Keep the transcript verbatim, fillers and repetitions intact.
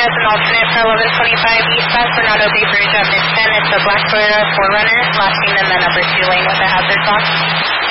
as an alternate for eleven twenty-five eastbound Coronado Bay Bridge at mid ten. It's a black Toyota four runner, last seen in the number two lane with a hazard box.